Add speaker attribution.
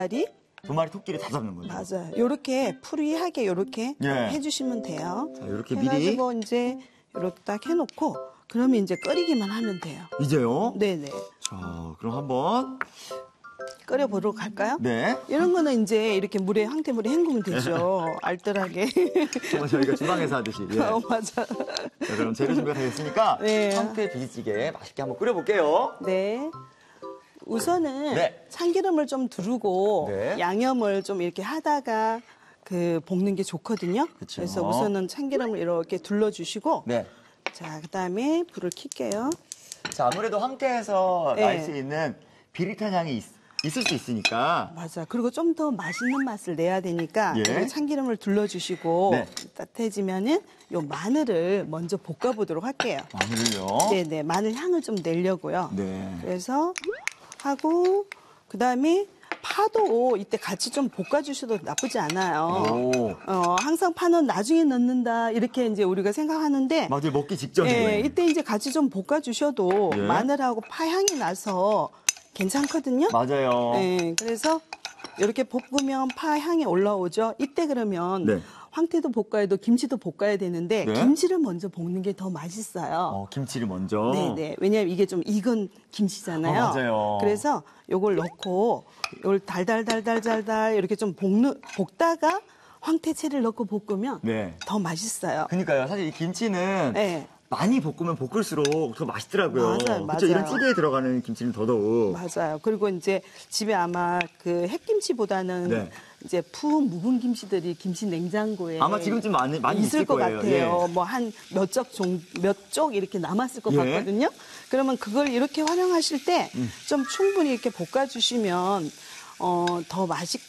Speaker 1: 두 마리 토끼를 다 잡는 거죠.
Speaker 2: 맞아요. 요렇게 프리하게 요렇게
Speaker 1: 예.
Speaker 2: 해주시면 돼요.
Speaker 1: 자, 이렇게 미리.
Speaker 2: 해가지고 이제 이렇게 딱 해놓고 그러면 이제 끓이기만 하면 돼요.
Speaker 1: 이제요?
Speaker 2: 네네.
Speaker 1: 자, 그럼 한번.
Speaker 2: 끓여보도록 할까요?
Speaker 1: 네.
Speaker 2: 이런 거는 이제 이렇게 황태물에 헹구면 되죠. 알뜰하게.
Speaker 1: 정말 저희가 주방에서 하듯이. 예.
Speaker 2: 맞아.
Speaker 1: 자, 그럼 재료 준비가 다 됐으니까
Speaker 2: 네.
Speaker 1: 황태 비지찌개 맛있게 한번 끓여볼게요.
Speaker 2: 네. 우선은
Speaker 1: 네.
Speaker 2: 참기름을 좀 두르고
Speaker 1: 네.
Speaker 2: 양념을 좀 이렇게 하다가 볶는 게 좋거든요.
Speaker 1: 그쵸.
Speaker 2: 그래서 우선은 참기름을 이렇게 둘러주시고
Speaker 1: 네.
Speaker 2: 자, 그다음에 불을 켤게요.
Speaker 1: 자, 아무래도 황태에서
Speaker 2: 네.
Speaker 1: 날 수 있는 비릿한 향이 있을 수 있으니까.
Speaker 2: 맞아. 그리고 좀 더 맛있는 맛을 내야 되니까
Speaker 1: 예.
Speaker 2: 여기 참기름을 둘러주시고
Speaker 1: 네.
Speaker 2: 따뜻해지면은 요 마늘을 먼저 볶아보도록 할게요.
Speaker 1: 마늘을요?
Speaker 2: 네네. 마늘 향을 좀 내려고요.
Speaker 1: 네.
Speaker 2: 그래서 하고 그다음에 파도 이때 같이 좀 볶아주셔도 나쁘지 않아요.
Speaker 1: 오.
Speaker 2: 항상 파는 나중에 넣는다 이렇게 이제 우리가 생각하는데
Speaker 1: 맞아요. 먹기 직전이에요.
Speaker 2: 예, 이때 이제 같이 좀 볶아주셔도
Speaker 1: 예.
Speaker 2: 마늘하고 파 향이 나서 괜찮거든요.
Speaker 1: 맞아요.
Speaker 2: 네, 그래서 이렇게 볶으면 파 향이 올라오죠. 이때 그러면
Speaker 1: 네.
Speaker 2: 황태도 볶아야 돼, 김치도 볶아야 되는데
Speaker 1: 네.
Speaker 2: 김치를 먼저 볶는 게 더 맛있어요.
Speaker 1: 김치를 먼저.
Speaker 2: 네네. 왜냐하면 이게 좀 익은 김치잖아요.
Speaker 1: 맞아요.
Speaker 2: 그래서 요걸 넣고 요걸 달달달달달달 이렇게 좀 볶다가 황태채를 넣고 볶으면
Speaker 1: 네.
Speaker 2: 더 맛있어요.
Speaker 1: 그러니까요. 사실 이 김치는
Speaker 2: 네.
Speaker 1: 많이 볶으면 볶을수록 더 맛있더라고요.
Speaker 2: 맞아요,
Speaker 1: 그쵸? 이런
Speaker 2: 맞아요.
Speaker 1: 찌개에 들어가는 김치는 더더욱.
Speaker 2: 맞아요. 그리고 이제 집에 아마 그 햇김치보다는
Speaker 1: 네.
Speaker 2: 이제 푹 묵은 김치들이 김치 냉장고에
Speaker 1: 아마 지금쯤 많이
Speaker 2: 있을 것
Speaker 1: 거예요.
Speaker 2: 같아요.
Speaker 1: 예.
Speaker 2: 뭐 한 몇 쪽 이렇게 남았을 것
Speaker 1: 예.
Speaker 2: 같거든요. 그러면 그걸 이렇게 활용하실 때 좀 충분히 이렇게 볶아주시면 더 맛있게